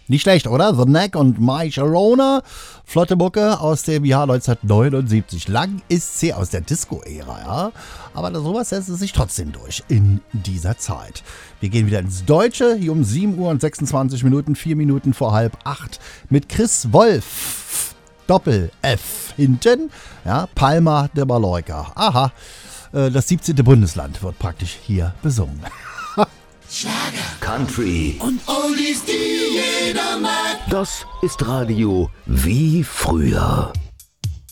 Nicht schlecht, oder? The Knack und My Sharona. Flotte Mucke aus dem Jahr 1979. Lang ist sie aus der Disco-Ära, ja. Aber sowas setzt es sich trotzdem durch in dieser Zeit. Wir gehen wieder ins Deutsche, hier um 7 Uhr und 26 Minuten, 4 Minuten vor 7:30 mit Chris Wolf. Doppel-F hinten, ja, Palma de Mallorca. Aha, das 17. Bundesland wird praktisch hier besungen. Schlager, Country und Oldies, die jeder mag. Das ist Radio wie früher.